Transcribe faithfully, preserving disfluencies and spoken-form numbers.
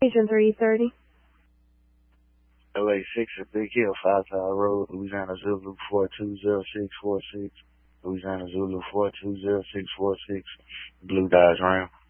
Agent three thirty. L A six at Big Hill, Five Tower Road, Louisiana Zulu four two zero six four six. Louisiana Zulu four two zero six four six. Blue Dodge Ram.